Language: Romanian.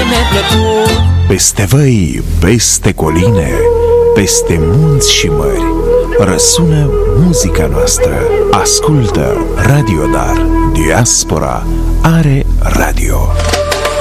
neplăcut. Peste văi, peste coline, peste munți și mări, răsună muzica noastră. Ascultă Radio Dar. Diaspora are radio.